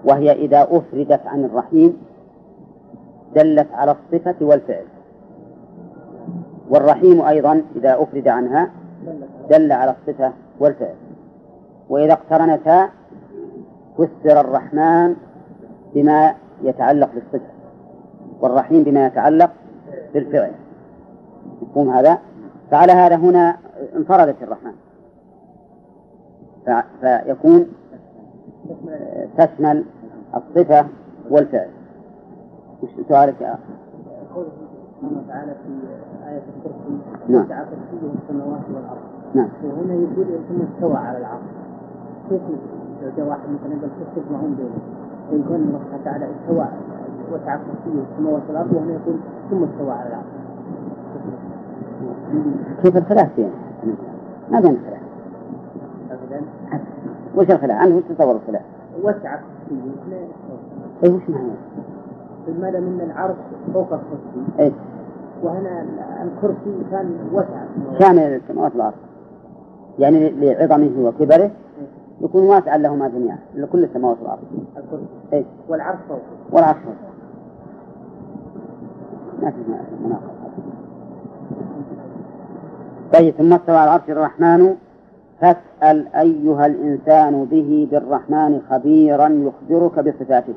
وهي إذا أفردت عن الرحيم دلت على الصفة والفعل، والرحيم أيضا إذا أفرد عنها دل على الصفة والفعل. وإذا اقترنتا فسر الرحمن بما يتعلق بالصفة والرحيم بما يتعلق بالفعل. مفهوم هذا؟ فعلى هذا هنا انفردت الرحمن، فيكون تشمل الصفة والفعل. وش سؤالك يا أخي؟ قوله سبحانه وتعالى في آية الكرسي وسع كرسيه السماوات والأرض. نعم. وهنا يقول ثم استوى على العرش. كيف لو جاء واحد مثلا يقول كيف تجمعون بينهم؟ ويقول الله سبحانه وتعالى استوى وسع كرسيه السماوات والأرض، وهنا يقول ثم استوى على العرش. كيف الخلاف فيه؟ ما بين الخلاف. وش الخلاف؟ عنه تتصور الخلاف. وسع كرسيه. أي وش معناه؟ لماذا من العرش فوق الكرسي؟ إيه؟ وهنا الكرسي كان وسع شامل السماوات والأرض، يعني لعظمه وكبره يكون واسعا لهما جميعا لكل السماوات والأرض. الكرسي. إيه؟ والعرش فوق. والعرش فوق. ما في مناقضة. طيب ثم استوى على العرش الرحمن فاسأل أيها الإنسان به بالرحمن خبيرا يخبرك بصفاته.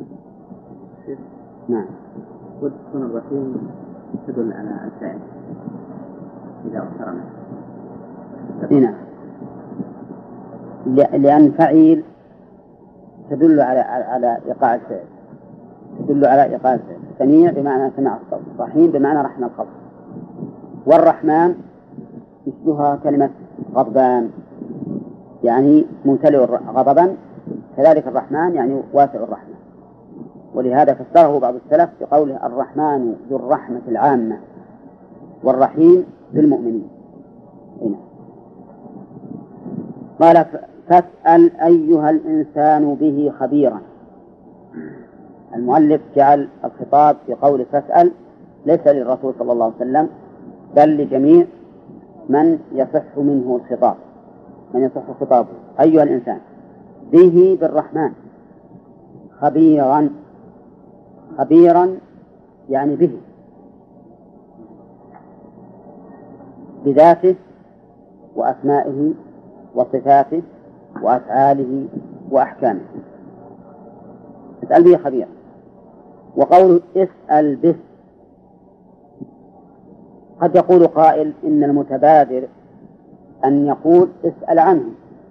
نعم. وتكون الرحيم تدل على الفعل إذا أقترنا. نعم. لأن فعيل تدل على إيقاع الفعل، تدل على إيقاع الفعل. سميع بمعنى سمع الصوت، رحيم بمعنى رحم الخلق. والرحمن مثلها كلمة غضبان، يعني ممتلئ غضبا، كذلك الرحمن يعني واسع الرحمة. ولهذا فسره بعض السلف بقوله الرحمن ذو الرحمة العامة والرحيم بالمؤمنين. هنا قال فاسأل أيها الإنسان به خبيرا. المؤلف جعل الخطاب في قول فاسأل ليس للرسول صلى الله عليه وسلم بل لجميع من يصح منه الخطاب، من يصح خطابه. أيها الإنسان به بالرحمن خبيرا، خبيرا يعني به، بذاته وأسمائه وصفاته وأفعاله وأحكامه. اسأل به خبيرا. وقوله اسأل به، قد يقول قائل إن المتبادر أن يقول اسأل عنه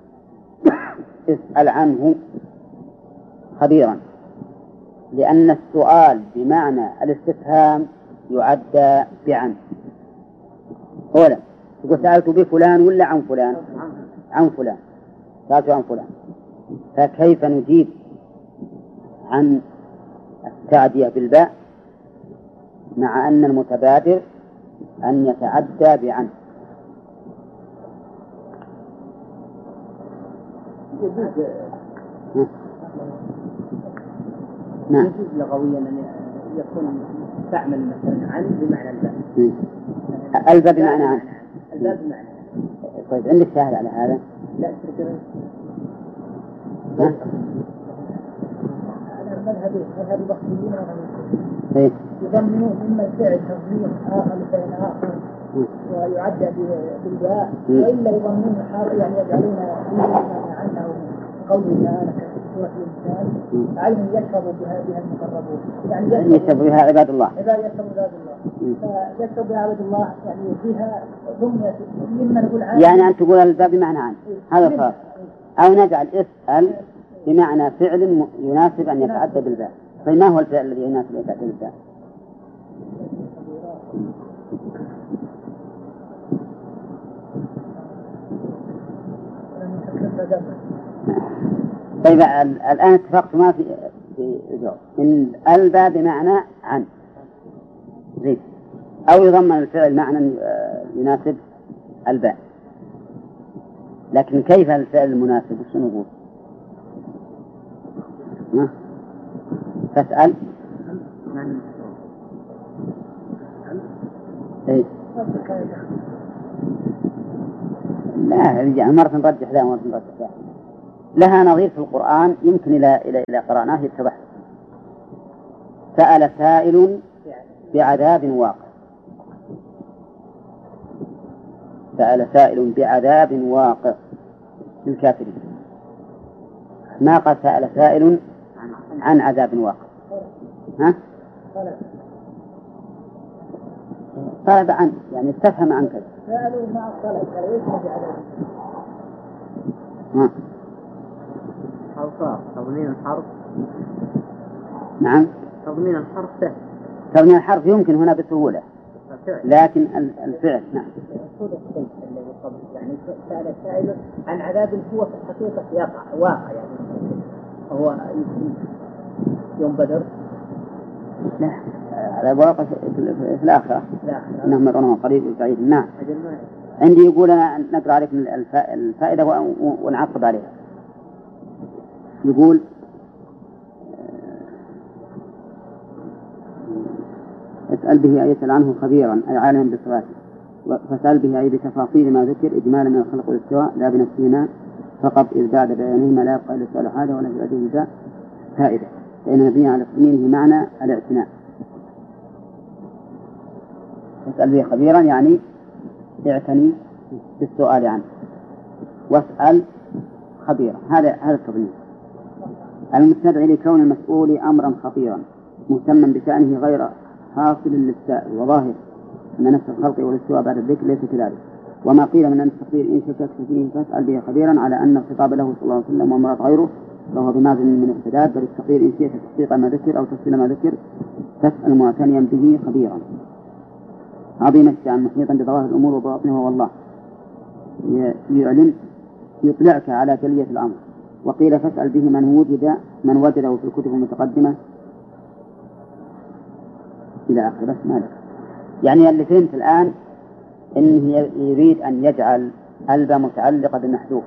اسأل عنه خبيرا، لأن السؤال بمعنى الاستفهام يعدى بعن. أولا تقول سألت بفلان ولا عن فلان؟ عن فلان، سألت عن فلان. فكيف نجيب عن التعدية بالباء مع أن المتبادر أن يتعدى بعن؟ نعم. يجوز لغويا أن يكون تعمل مثلا عن بمعنى الباء. الباء بمعنى عن. الباء بمعنى. طيب عندك شاهد على هذا؟ لا تذكر. هذا البخيلين إيه؟ يضمنون إما الفعل تضمين آخر لفعل آخر ويعدى بالباء، وإلا يضمنون يعني يجعلون عنه قوله تعالى سورة الإنسان عين يشرب بها المقربون، يعني يشرب بها عباد الله. إذا يشرب عباد الله فيشرب بها عباد الله، يعني فيها ضمن مما نقول عنه. يعني أن تقول الباء بمعنى عن، هذا صار. أو نجعل اسأل بمعنى فعل يناسب أن يتعدى بالباء. طيب ما هو الفعل الذي يناسب أن يتعدى بالباء؟ طيب الآن اتفقتما في الجواب إن الباء بمعنى عن زيد، أو يضمن الفعل معنى يناسب الباء. لكن كيف الفعل المناسب؟ وش نقول؟ فاسأل. إيه؟ لا يعني مرة نرجح لا ومرة نرجح لا، لها نظير في القرآن يمكن إلى قرأناه يتضح. سأل سائل بعذاب واقع. سأل سائل بعذاب واقع للكافرين، ما قال سأل سائل عن عذاب واقع. ها؟ طلب عنه يعني استفهم عن كذا. سألوا مع الطلب قالوا ايش بعذاب؟ هل صار تضمين الحرف؟ نعم تضمين الحرف سهل. تضمين الحرف يمكن هنا بسهولة، لكن الفعل نعم. الذي قبل يعني سأل السائل عن عذاب هو في الحقيقة واقع يعني هو يوم بدر. لا عذاب واقع في الآخرة، إنهم يرونه قريب بعيد. نعم. عندي يقول أنا نقرأ عليكم الفائدة ونعقب عليها. يقول اسأل به أي يسأل عنه خبيرا أي عالما بصفاته، فسأل به أي بتفاصيل ما ذكر إجمالا من الخلق والاستواء لا بنفسهما فقط، إذ بعد بيانهما لا يبقى إلا السؤال حاجة ولا في أجل جزاء فائدة، فإن نبني على تضمينه معنى الاعتناء. اسأل به خبيرا يعني اعتني بالسؤال عنه، واسأل خبيرا، هذا التضمين. المستدعي لكون المسؤول أمرا خطيرا مهتما بشأنه غير حاصل للسائل، وظاهر أن نفس الخلق والاستواء بعد الذكر ليس كذلك. وما قيل من أن التقدير إن شككت فيه فاسأل به خبيرا على أن الخطاب له صلى الله عليه وسلم ومراد غيره فهو بماذن من السداد، بل التقدير إن شئت تحقيق ما ذكر أو تفصيل ما ذكر فاسأل معتنيا به خبيرا عظيم الشأن محيطا بظواهر الأمور وبواطنها، والله يعلن يطلعك على جلية الأمر. وقيل فاسأل به من وجده في الكتب المتقدمة إلى آخر. بس مالك يعني اللي فهمت الآن إنه يريد أن يجعل ألبا متعلقة بالمحذوف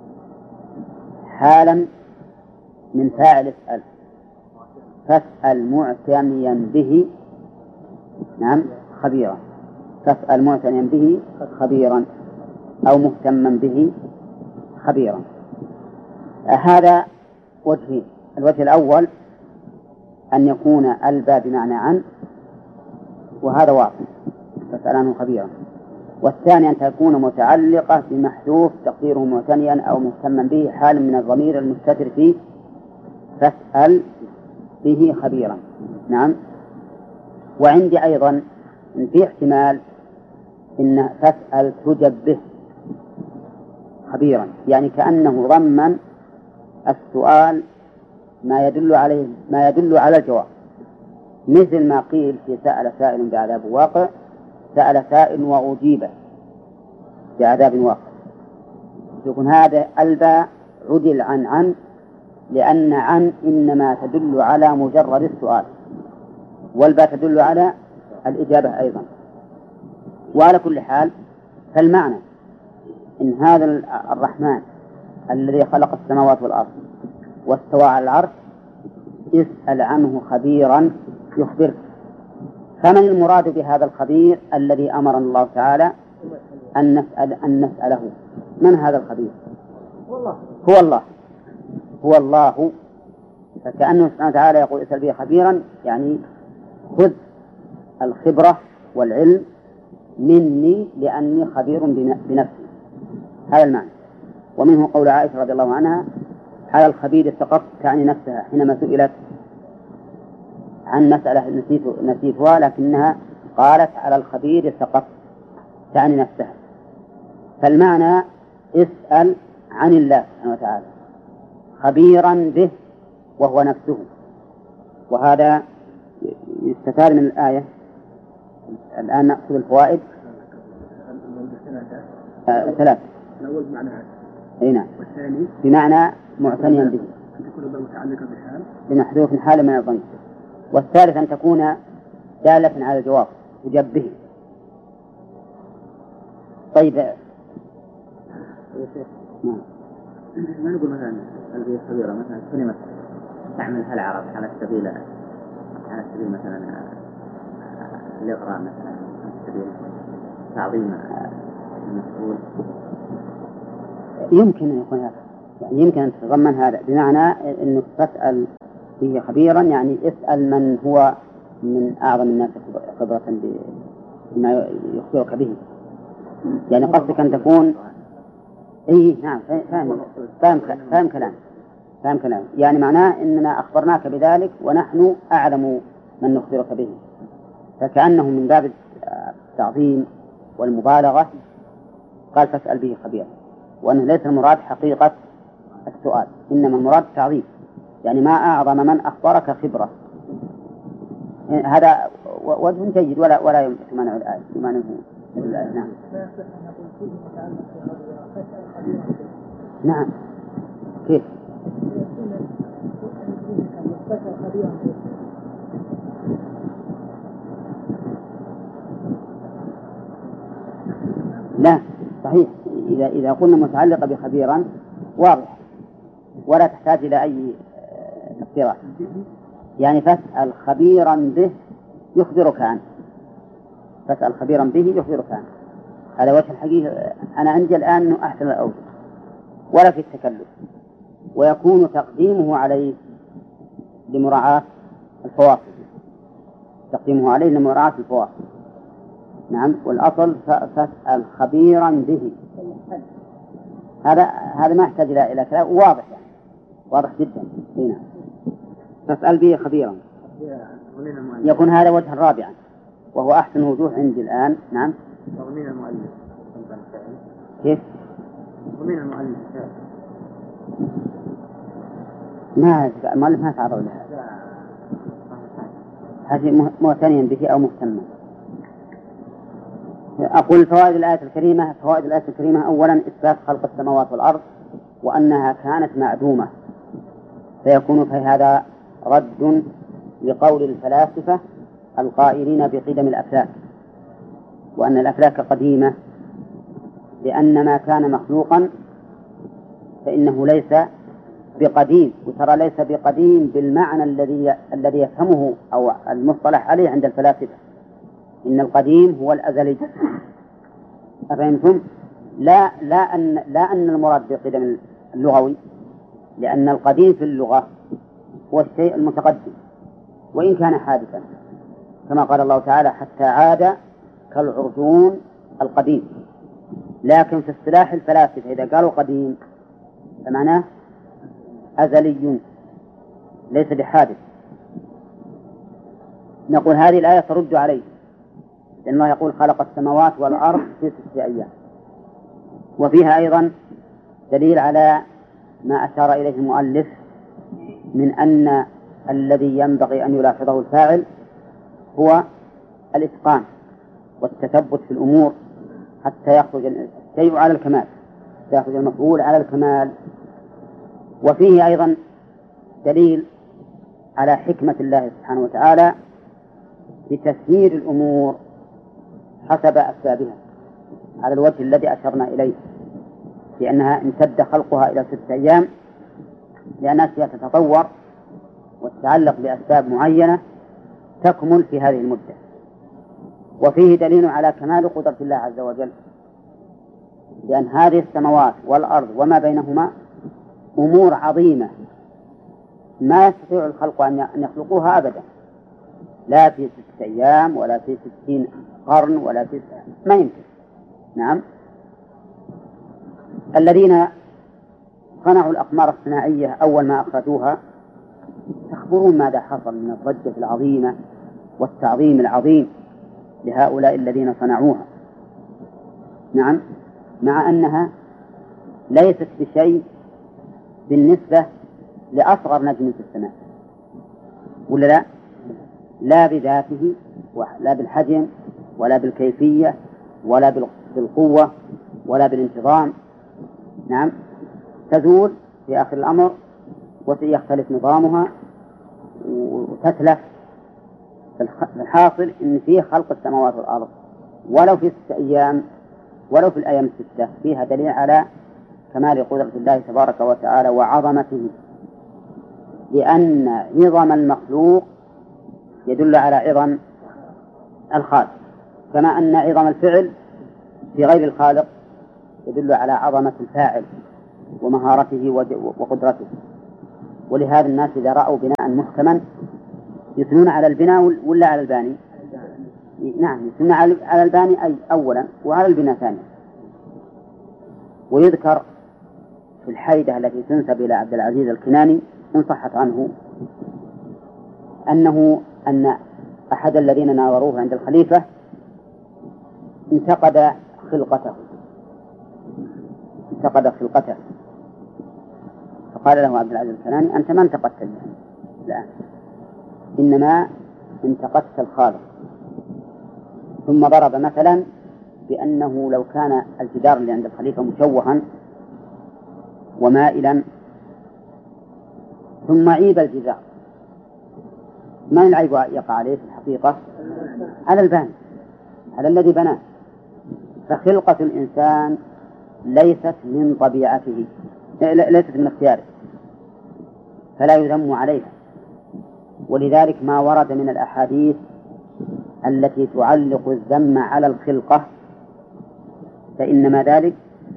حالا من فاعل اسأل، فاسأل معتنيا به نعم خبيرا، فاسأل معتنيا به خبيرا أو مهتما به خبيرا. هذا وجهين. الوجه الأول أن يكون ألبا بمعنى عن، وهذا واضح فاسأل عنه خبيرا. والثاني أن تكون متعلقة بمحذوف تقديره معتنيا أو مهتما به حال من الضمير المستتر فيه فاسأل به خبيرا. نعم. وعندي أيضا إن في احتمال إن فاسأل تجب به خبيرا، يعني كأنه ضمن السؤال ما يدل على الجواب، مثل ما قيل في سأل سائل بعذاب واقع، سأل سائل وأجيب بعذاب واقع. يكون هذا ألبا عدل عن لأن عن إنما تدل على مجرد السؤال، والبا تدل على الإجابة أيضا. وعلى كل حال فالمعنى إن هذا الرحمن الذي خلق السماوات والأرض واستوى على العرش اسأل عنه خبيرا يخبرك. فمن المراد بهذا الخبير الذي أمرنا الله تعالى أن نسأله؟ من هذا الخبير؟ هو الله. فكأنه سبحانه وتعالى يقول اسأل به خبيرا، يعني خذ الخبرة والعلم مني لأني خبير بنفسي. هذا المعنى. ومنه قول عائشة رضي الله عنها على الخبير سقط، تعني نفسها حينما سئلت عن مسألة نسيتها، لكنها قالت على الخبير سقط، تعني نفسها. فالمعنى اسأل عن الله سبحانه وتعالى خبيرا به وهو نفسه. وهذا يستفاد من الآية. الآن نأخذ الفوائد. ثلاث. الأول بمعنى نعم. والثاني بمعنى معتنيا به أن تكون متعلقة بحال بمحذوف حال من الضمير. والثالث أن تكون دالة على الجواب تجب به. طيب ما نقول مثلا البيئة الصغيرة مثلا كلمة تعملها العرب على سبيل مثلا الإغراء مثلا على سبيل تعظيم المسؤول. يمكن أن يكون هذا يعني يمكن أن تتضمن هذا بمعنى أنك تسأل به خبيرا، يعني اسأل من هو من أعظم الناس خبرة بما يخبرك به. يعني قصدك أن تكون نعم فاهم كلام يعني معناه أننا أخبرناك بذلك ونحن أعلم من نخبرك به، فكأنه من باب التعظيم والمبالغة قال فاسأل به خبيرا، وأنه ليس المراد حقيقة السؤال، إنما المراد تعظيم، يعني ما أعظم من أخبرك خبرة. هذا وجه جيد ولا يمنع الآية يمنعه الآية. نعم نعم كيف لا صحيح، إذا قلنا متعلقة بخبيرا واضح ولا تحتاج إلى أي تفسيرات، يعني فاسأل خبيرا به يخبرك عنه، فاسأل خبيرا به يخبرك عنه. هذا وجه الحقيقة أنا عندي الآن أنه أحسن الأوجه ولا في التكلف، ويكون تقديمه عليه لمراعاة الفواصل، تقديمه عليه لمراعاة الفواصل. نعم، والأصل فاسأل خبيرا به، هذا ما يحتاج إلى كلام، واضح يعني واضح جدا. هنا فاسأل به خبيرا يكون هذا وجها رابعا وهو أحسن وجوه عندي الآن. نعم ومن المؤلف كيف ومن المؤلف ما المؤلف ما تعرض لها، هذه معتنيا به أو مهتما. أقول فوائد الآية الكريمة أولا إثبات خلق السماوات والأرض وأنها كانت معدومة، فيكون في هذا رد لقول الفلاسفة القائلين بقدم الأفلاك، وأن الأفلاك قديمة، لأن ما كان مخلوقا فإنه ليس بقديم، وترى ليس بقديم بالمعنى الذي يفهمه أو المصطلح عليه عند الفلاسفة، إن القديم هو الأزلي. أفهمتم؟ لا أن المراد بقدم اللغوي، لأن القديم في اللغة هو الشيء المتقدم وإن كان حادثا، كما قال الله تعالى حتى عاد كالعرجون القديم. لكن في اصطلاح الفلاسفة إذا قالوا قديم فمعناه أزلي ليس بحادث. نقول هذه الآية ترد عليه، لأن الله يقول خلق السماوات والأرض في 6 أيام، وفيها أيضا دليل على ما أشار إليه المؤلف من أن الذي ينبغي أن يلاحظه الفاعل هو الإتقان والتثبت في الأمور حتى يخرج الشيء على الكمال، يأخذ المفعول على الكمال. وفيه أيضا دليل على حكمة الله سبحانه وتعالى بتسيير الأمور حسب أسبابها على الوجه الذي أشرنا إليه، لأنها امتد خلقها إلى 6 أيام لأن أشياء تتطور وتتعلق بأسباب معينة تكمل في هذه المدة. وفيه دليل على كمال قدرة الله عز وجل، لأن هذه السماوات والأرض وما بينهما أمور عظيمة ما يستطيع الخلق أن يخلقوها أبدا، لا في 6 أيام ولا في 60 قرن ولا في ما يمكن. نعم، الذين صنعوا الأقمار الصناعية أول ما أخرجوها تخبرون ماذا حصل من الضجة العظيمة والتعظيم العظيم لهؤلاء الذين صنعوها. نعم، مع أنها ليست بشيء بالنسبة لأصغر نجم في السماء، ولا لا؟ لا بذاته ولا بالحجم ولا بالكيفية ولا بالقوة ولا بالانتظام. نعم، تزول في آخر الأمر ويختلف نظامها وتتلف. الحاصل إن فيه خلق السماوات والأرض ولو في 6 أيام ولو في الأيام 6 فيها دليل على كمال قدرة الله تبارك وتعالى وعظمته، لأن عظم المخلوق يدل على عظم الخالق، كما أن عظم الفعل في غير الخالق يدل على عظمة الفاعل. ومهارته وقدرته. ولهذا الناس إذا رأوا بناء محكما يثنون على البناء ولا على الباني؟ نعم، يثنون على الباني أي أولا، وعلى البناء ثانيا. ويذكر في الحيدة التي تنسب إلى عبد العزيز الكناني إن صحت عنه أن أحد الذين ناظروه عند الخليفة انتقد خلقته فقال له عبد العزيز الكناني: أنت ما انتقدت الآن، إنما انتقدت الخالق. ثم ضرب مثلا بأنه لو كان الجدار اللي عند الخليفة مشوها ومائلا ثم عيب الجدار، ما العيب يقع عليه في الحقيقة؟ على الباني، على الذي بناه. فخلقة الإنسان ليست من طبيعته، ليست من اختياره، فلا يذم عليها. ولذلك ما ورد من الأحاديث التي تعلق الذم على الخلقة فإنما ذلك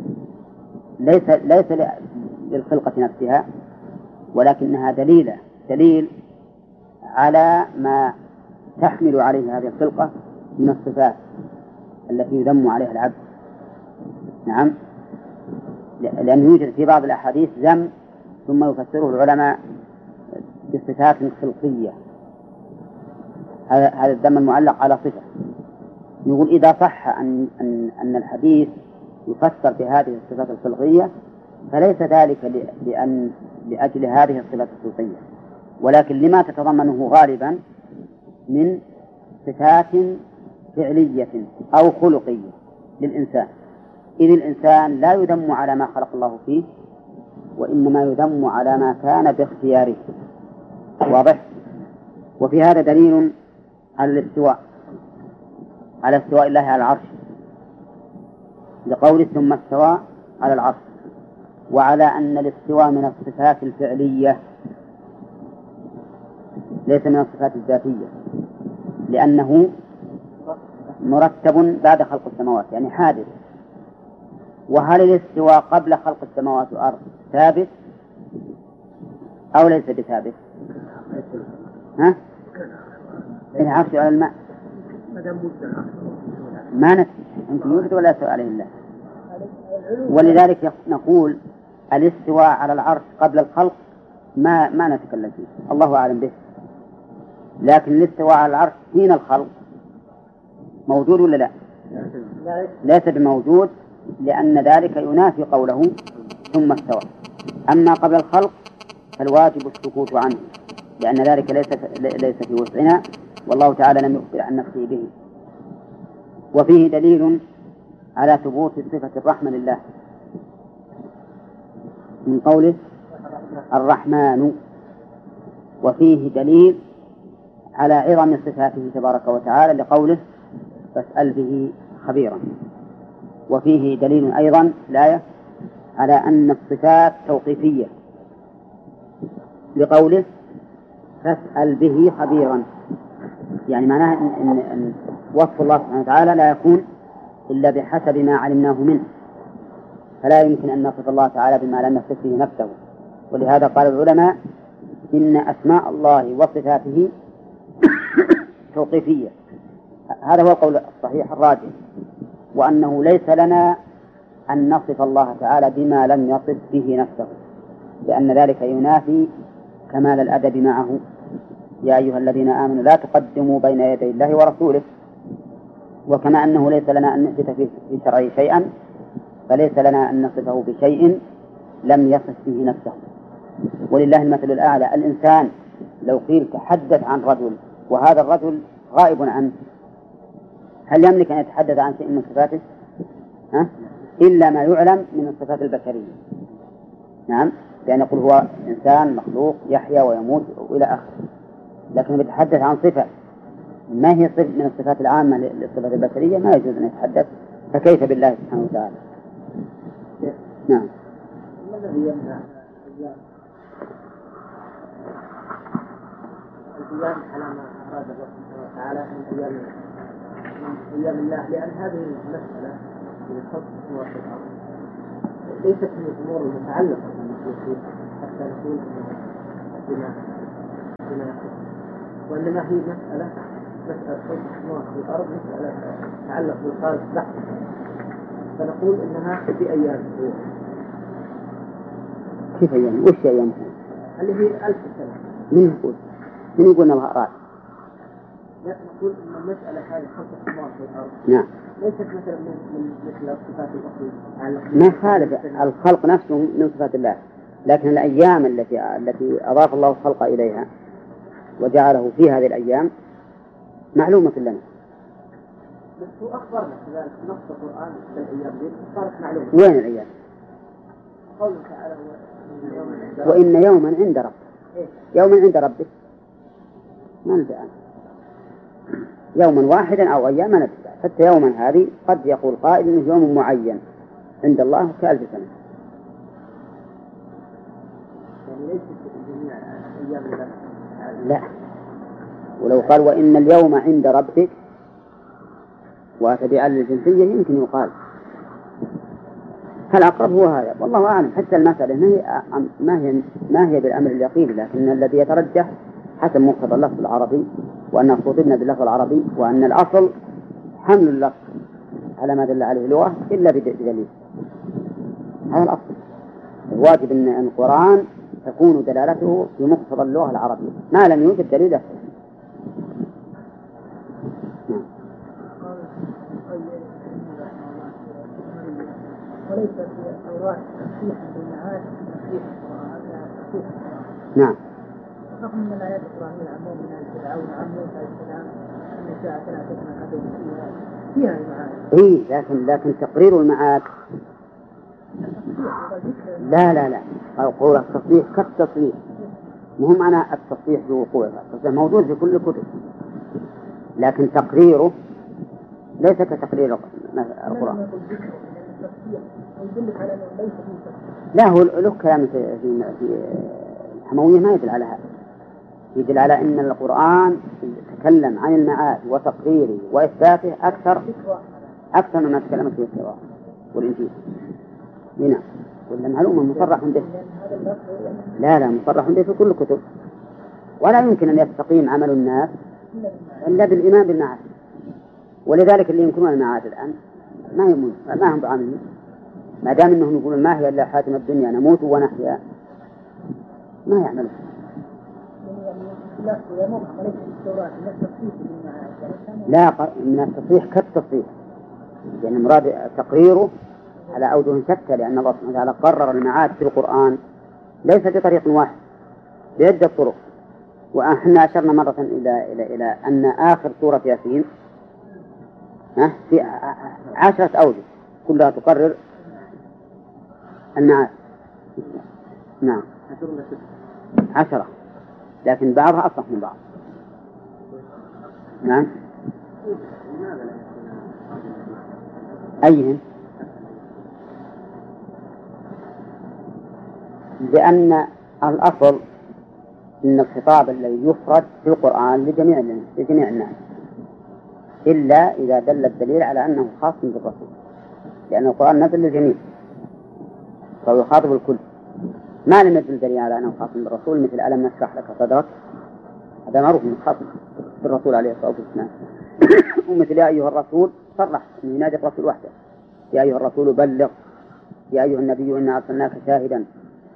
ليس للخلقة نفسها، ولكنها دليل على ما تحمل عليه هذه الخلقة من الصفات التي يذم عليها العبد. نعم، لأنه يوجد في بعض الأحاديث ذم ثم يفسره العلماء بصفات خلقية. هذا الذم المعلق على صفة. يقول إذا صح أن الحديث يفسر بهذه الصفات الخلقية فليس ذلك لأجل هذه الصفات الخلقية، ولكن لما تتضمنه غالبا من صفات فعلية أو خلقية للإنسان، إذ الإنسان لا يذم على ما خلق الله فيه، وإنما يذم على ما كان باختياره. واضح؟ وفي هذا دليل على استواء الله على العرش، لقوله ثم استوى على العرش، وعلى أن الاستواء من الصفات الفعلية ليس من الصفات الذاتية، لأنه مرتب بعد خلق السماوات، يعني حادث. وهل الاستواء قبل خلق السماوات والأرض ثابت أو ليس بثابت؟ العرش على الماء ما نفسه يمكن يوجد ولا يستوى عليه الله. ولذلك نقول الاستواء على العرش قبل الخلق ما نتكلم فيه، الله أعلم به. لكن الاستواء على العرش حين الخلق موجود ولا لا؟ ليس بموجود، لأن ذلك ينافي قوله ثم استوى. أما قبل الخلق فالواجب السكوت عنه، لأن ذلك ليس في وسعنا، والله تعالى لم يخبر عن نفسه به. وفيه دليل على ثبوت صفة الرحمة لله من قوله الرحمن، وفيه دليل على عظم صفاته تبارك وتعالى لقوله فاسأل به خبيرا. وفيه دليل أيضا الآية على أن الصفات توقيفية لقوله فاسأل به خبيرا، يعني معناه أن وصف الله سبحانه وتعالى لا يكون إلا بحسب ما علمناه منه، فلا يمكن أن نصف الله تعالى بما لم يصف به نفسه. ولهذا قال العلماء إن أسماء الله وصفاته توقيفية. هذا هو القول الصحيح الراجح، وأنه ليس لنا أن نصف الله تعالى بما لم يصف به نفسه، لأن ذلك ينافي كمال الأدب معه. يا أيها الذين آمنوا لا تقدموا بين يدي الله ورسوله. وكما أنه ليس لنا أن نثبت في شرعه شيئا، فليس لنا أن نصفه بشيء لم يصف به نفسه. ولله المثل الأعلى. الإنسان لو قيل تحدث عن رجل وهذا الرجل غائب عنه، هل يملك أن يتحدث عن شيء من صفاته؟ إلا ما يعلم من الصفات البشرية. نعم، لأن يقول هو إنسان مخلوق يحيا ويموت وإلى آخره، لكن يتحدث عن صفة ما هي صفة من الصفات العامة للصفات البشرية ما يجوز أن يتحدث، فكيف بالله سبحانه وتعالى؟ نعم. الذي يمنع القيام على ما أراد الله سبحانه وتعالى من أيام الله، لأن هذه المسألة في الخلق والأرض ليست من الأمور المتعلقة بالمخلوقين حتى نقول بما يقول، وإنما هي مسألة خلق السماوات والأرض، مسألة تتعلق بالخالق بحت، فنقول إنها في أيام. كيف أيام؟ وش أيام؟ اللي هي 1000 سنة. من يقول إنها رأس؟ لا، نقول إن المسألة هذه خلق السماوات والأرض نعم ليست مثلا من مثل الصفات الأخرى. ما خالف الخلق نفسه من صفات الله، لكن الأيام التي أضاف الله الخلق إليها وجعله في هذه الأيام معلومة لنا. بس هو أخبرنا كذلك نص القرآن بالأيام دي صارت معلومة. وين الأيام؟ قوله تعالى وإن يوما عند ربك. يوما عند ربك ما ندري عنه، يوما واحدا أو أيام ما ندري، حتى يوما هذه قد يقول قائل إنه يوم معين عند الله ك1000 سنة. يعني ليست جميع أيام الله. لا، ولو قال وإن اليوم عند ربك وأتى الجنسية يمكن يقال، فالأقرب هو هذا والله أعلم. حتى المسألة ما هي بالأمر اليقين، لكن الذي يترجح حسب مقتضى اللفظ العربي، وأن خطبنا باللفظ العربي، وأن الأصل حمل اللفظ على ما دل عليه اللغة إلا بدليل. هذا الأصل، الواجب أن القرآن تكون دلالته في مقتضى اللغة العربية ما لم يوجد دليل أخر. وليس في التوراة تصحيحا بالمعاد تصحيح القرآن. نعم. رغم من الآيات القرآنية عن من فرعون عن موسى عليه السلام أن الساعة لا تكون قدوم فيها المعاد. لكن تقرير المعاد لا قول التصحيح كالتصحيح، مهم أنا التصحيح بوقوعه، التصحيح موجود في كل الكتب، لكن تقريره ليس كتقرير القرآن. لا، هو له كلام في الحموية ما يدل على هذا، يدل على أن القرآن تكلم عن المعاد وتقريره وإثباته أكثر مما تكلمت فيه التوراة والإنجيل. هنا ولا معلومة مصرح به؟ لا مصرح به في كل الكتب، ولا يمكن أن يستقيم عمل الناس إلا بالإيمان بالمعاد. ولذلك اللي ينكرون المعاد الآن ما هم بعاملين، ما دام أنهم يقولون ما هي إلا حياتنا الدنيا نموت ونحيا، ما يعملون. لا، من التصحيح كالتصحيح، يعني مراد تقريره على أوجه شتى، لأن الله سبحانه وتعالى قرر المعاد في القرآن ليس بطريق واحد، بعدة طرق. وإحنا أشرنا مرة إلى أن آخر سورة ياسين في 10 أوجه كلها تقرر المعاد. نعم 10، لكن بعضها أصح من بعض. نعم. أيهم؟ لأن الأصل أن الخطاب الذي يفرد في القرآن لجميع الناس، إلا إذا دل الدليل على أنه خاص بالرسول، لأن القرآن نزل للجميع فهو يخاطب الكل. ما لم يدل دليل على أنه خاص بالرسول، مثل ألم نشرح لك صدرك، هذا معروف من خاص بالرسول عليه الصلاة والسلام. ومثل يا أيها الرسول صرح أن ينادي الرسول وحده، يا أيها الرسول بلغ، يا أيها النبي إنا أرسلناك شاهدا.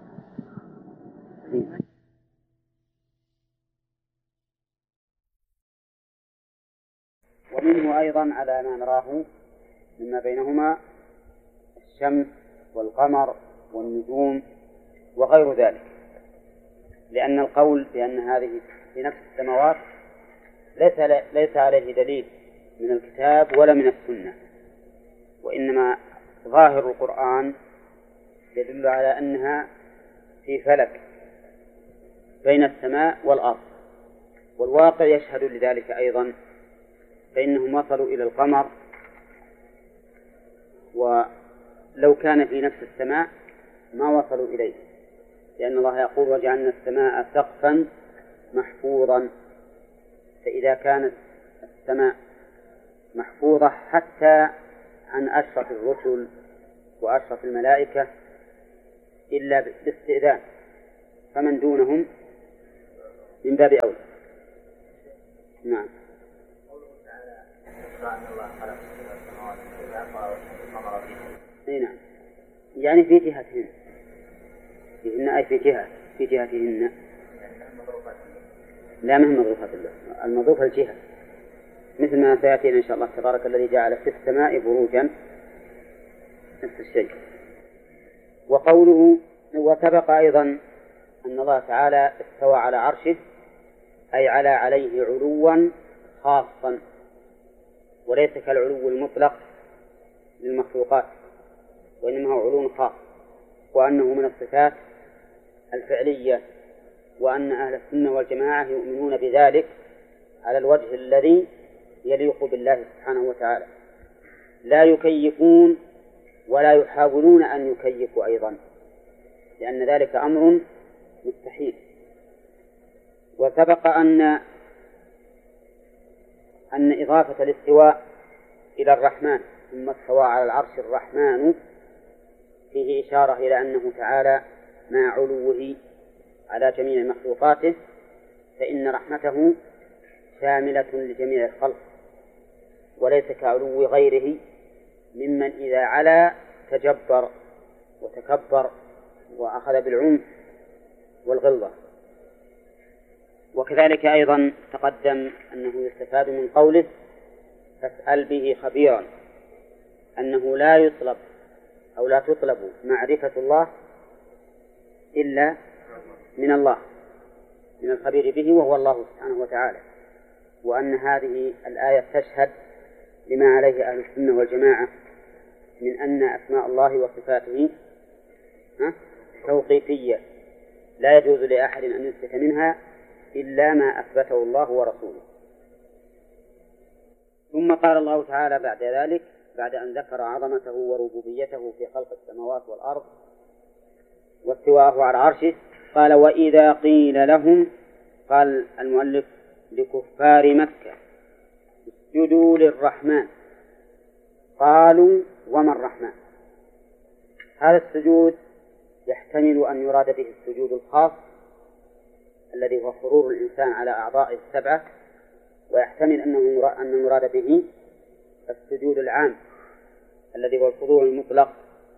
ومنه أيضا على ما نراه مما بينهما الشمس والقمر والنجوم وغير ذلك، لأن القول بأن هذه في نفس السماوات ليس عليه دليل من الكتاب ولا من السنة، وإنما ظاهر القرآن يدل على أنها في فلك بين السماء والأرض، والواقع يشهد لذلك أيضا، فإنهم وصلوا إلى القمر، ولو كان في نفس السماء ما وصلوا إليه، لأن الله يقول وجعلنا السماء سقفا محفوظا. فإذا كانت السماء محفوظة حتى عن أشرف الرسل وأشرف الملائكة إلا باستئذان، فمن دونهم من باب أولى. نعم. نعم، يعني في جهتهن، فيهن أي في جهتهن، لا مهم مظروفات الله، المظروف الجهة، مثل ما سيأتينا إن شاء الله تبارك الذي جعل في السماء بروجا، نفس الشيء. وقوله وسبق أيضا أن الله تعالى استوى على عرشه، أي عليه علوا خاصا، وليس كالعلو المطلق للمخلوقات، وإنما هو علو خاص، وأنه من الصفات الفعلية، وأن أهل السنة والجماعة يؤمنون بذلك على الوجه الذي يليق بالله سبحانه وتعالى، لا يكيفون ولا يحاولون أن يكيفوا أيضا، لأن ذلك أمر مستحيل. وسبق أن إضافة الاستواء إلى الرحمن ثم استوى على العرش الرحمن فيه إشارة إلى أنه تعالى مع علوه على جميع مخلوقاته، فإن رحمته شاملة لجميع الخلق، وليس كعلو غيره ممن إذا علا تجبر وتكبر وأخذ بالعنف والغلظة. وكذلك أيضا تقدم أنه يستفاد من قوله فاسأل به خبيرا، أنه لا يطلب أو لا تطلب معرفة الله إلا من الله، من الخبير به وهو الله سبحانه وتعالى، وأن هذه الآية تشهد لما عليه أهل السنة والجماعة من أن أسماء الله وصفاته توقيفية، لا يجوز لأحد أن يثبت منها إلا ما أثبته الله ورسوله. ثم قال الله تعالى بعد ذلك، بعد أن ذكر عظمته وربوبيته في خلق السماوات والأرض واستواءه على عرشه، قال وإذا قيل لهم، قال المؤلف لكفار مكة اسجدوا للرحمن قالوا وما الرحمن. هذا السجود يحتمل أن يراد به السجود الخاص الذي هو خرور الإنسان على أعضائه السبعة، ويحتمل أن المراد به السجود العام الذي هو الخضوع المطلق،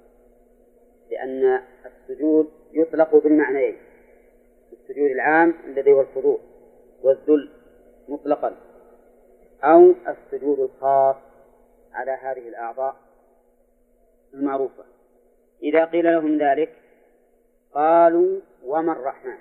لأن السجود يطلق بالمعنيين، السجود العام الذي هو الخضوع والذل مطلقا، أو السجود الخاص على هذه الأعضاء المعروفة. إذا قيل لهم ذلك قالوا وما الرحمن،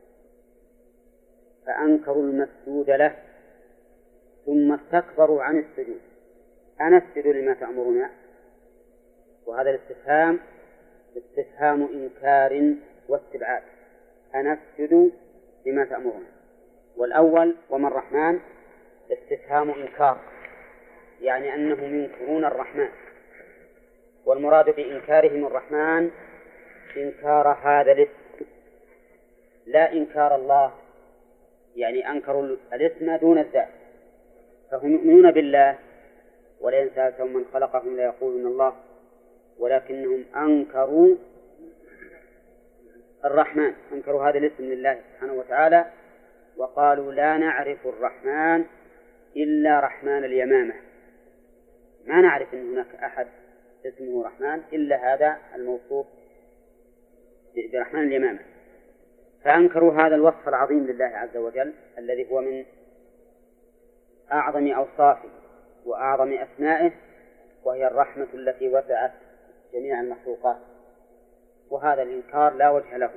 فأنكروا المسجود له ثم استكبروا عن السجود، أنسجد لما تأمرنا؟ وهذا الاستفهام استفهام إنكار واستبعاد، أنسجد لما تأمرنا. والأول وما الرحمن استفهام إنكار، يعني أنهم ينكرون الرحمن، والمراد بإنكارهم الرحمن إنكار هذا الاسم لا إنكار الله، يعني أنكروا الاسم دون الذات، فهم يؤمنون بالله ولئن سألتهم من خلقهم ليقولون الله، ولكنهم أنكروا الرحمن، أنكروا هذا الاسم لله سبحانه وتعالى، وقالوا لا نعرف الرحمن إلا رحمن اليمامة، ما نعرف أن هناك أحد اسمه رحمن إلا هذا الموصوف برحمن اليمامة. فأنكروا هذا الوصف العظيم لله عز وجل الذي هو من أعظم أوصافه وأعظم أسمائه، وهي الرحمة التي وسعت جميع المخلوقات. وهذا الإنكار لا وجه له،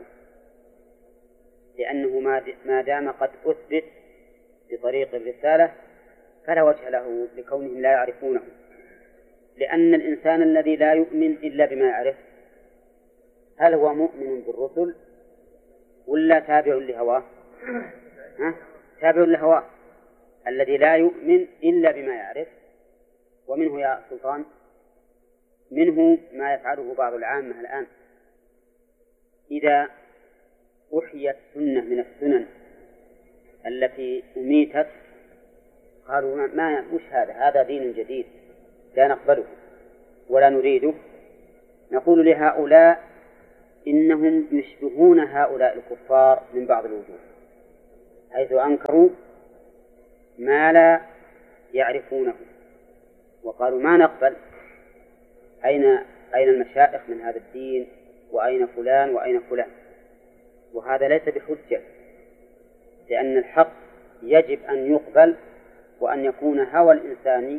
لأنه ما دام قد أثبت بطريق الرسالة فلا وجه له لكونهم لا يعرفونه، لأن الإنسان الذي لا يؤمن إلا بما يعرف هل هو مؤمن بالرسل ولا تابع لهواه؟ تابع لهواه. الذي لا يؤمن إلا بما يعرف، ومنه يا سلطان منه ما يفعله بعض العامة الآن، إذا أحيت سنة من السنن التي أميتت قالوا مش هذا دين جديد لا نقبله ولا نريده. نقول لهؤلاء إنهم يشبهون هؤلاء الكفار من بعض الوجوه، حيث أنكروا ما لا يعرفونه وقالوا ما نقبل، أين المشائخ من هذا الدين، وأين فلان وأين فلان. وهذا ليس بحجة، لأن الحق يجب أن يقبل وأن يكون هوى الإنسان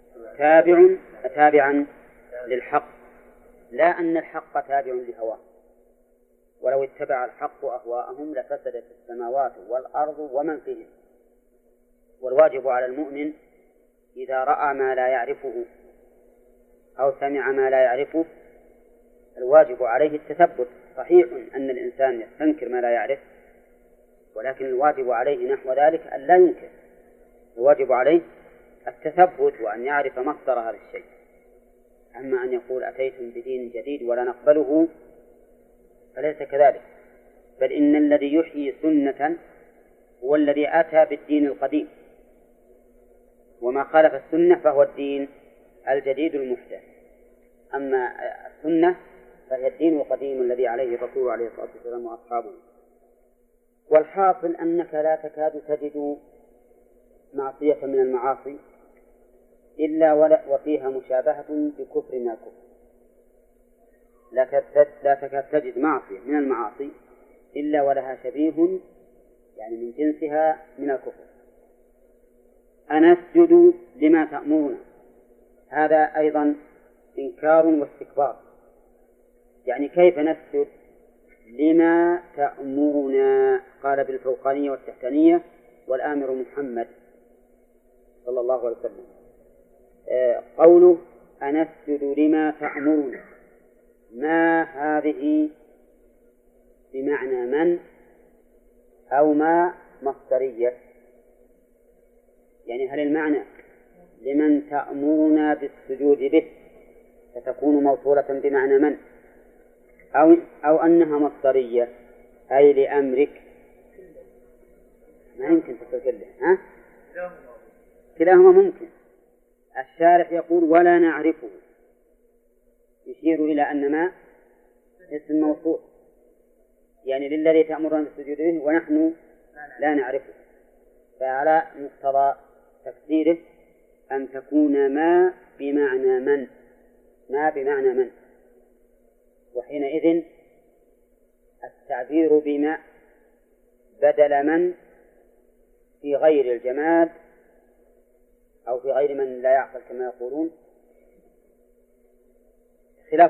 تابعا للحق، لا أن الحق تابع لهواه. ولو اتبع الحق أهواءهم لفسدت السماوات والأرض ومن فيهن. والواجب على المؤمن إذا رأى ما لا يعرفه أو سمع ما لا يعرفه الواجب عليه التثبت. صحيح أن الإنسان يستنكر ما لا يعرف، ولكن الواجب عليه نحو ذلك أن لا ينكر. الواجب عليه التثبت وأن يعرف مصدر هذا الشيء. أما أن يقول أتيتم بدين جديد ولا نقبله فليس كذلك، بل إن الذي يحيي سنة هو الذي أتى بالدين القديم، وما خالف السنة فهو الدين الجديد المحدث. أما السنة فهي الدين القديم الذي عليه الرسول عليه الصلاة والسلام وأصحابه. والحاصل أنك لا تكاد تجد معصية من المعاصي إلا وفيها مشابهة بكفر من الكفر. لا تكاد تجد معصية من المعاصي إلا ولها شبيه يعني من جنسها من الكفر. أنسجد لما تأمرنا، هذا أيضا إنكار واستكبار. يعني كيف نسجد لما تأمرنا؟ قال بالفوقانية والتحتانية، والآمر محمد صلى الله عليه وسلم. قوله أنسجد لما تأمرنا، ما هذه بمعنى من أو ما مصدرية؟ يعني هل المعنى لمن تأمرنا بالسجود به فتكون موصولة بمعنى من، أو أنها مصدرية أي لأمرك؟ ما يمكن تصل كله، كلاهما ممكن. الشارح يقول ولا نعرفه، يشير إلى أن ما اسم موصول، يعني للذي تأمرنا بالسجود به ونحن لا نعرفه. فعلى مقتضى تفسيره أن تكون ما بمعنى من، ما بمعنى من، وحينئذ التعبير بما بدل من في غير الجماد أو في غير من لا يعقل كما يقولون خلاف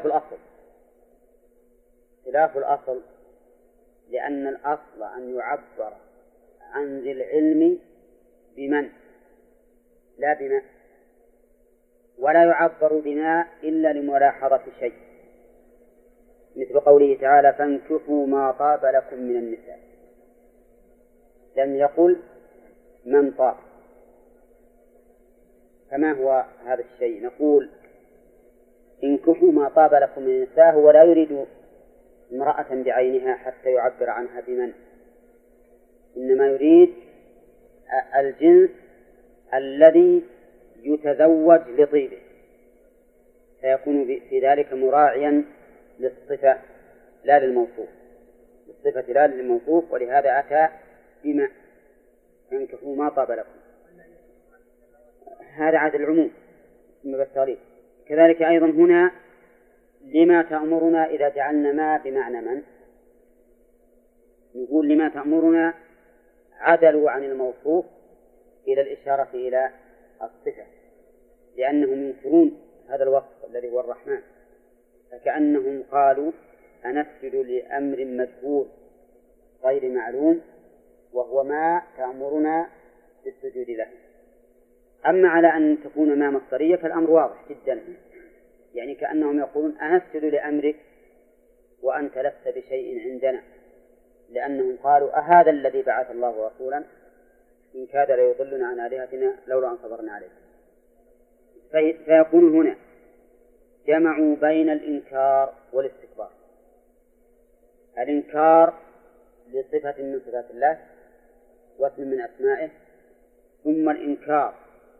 الأصل، لأن الأصل أن يعبر عن ذي العلم بمن لا بما، ولا يعبر بما إلا لملاحظة شيء، مثل قوله تعالى فانكحوا ما طاب لكم من النساء، لم يقل من طاب. فما هو هذا الشيء؟ نقول انكحوا ما طاب لكم من النساء، هو لا يريد امرأة بعينها حتى يعبر عنها بمن، إنما يريد الجنس الذي يتزوج لطيبه، فيكون في ذلك مراعيا للصفة لا للموصوف، للصفة لا للموصوف، ولهذا أتى بما انكحوا ما طاب لكم. هذا عاد العموم ثم بالتغليب. كذلك أيضا هنا لما تأمرنا، إذا جعلنا ما بمعنى من نقول لما تأمرنا عدلوا عن الموصوف إلى الإشارة إلى الصفة، لأنهم ينكرون هذا الوصف الذي هو الرحمن، فكأنهم قالوا أنسجد لأمر مجهول غير معلوم وهو ما تأمرنا بالسجود له. أما على أن تكون ما مصدرية فالأمر واضح جدا، يعني كأنهم يقولون أنسجد لأمرك وأنت لست بشيء عندنا، لأنهم قالوا أهذا الذي بعث الله رسولا إن كاد ليضلنا عن آلهتنا لولا أن صبرنا عليه. فيكون هنا جمعوا بين الإنكار والاستكبار. الإنكار لصفة من صفات الله واسم من أسمائه، ثم الإنكار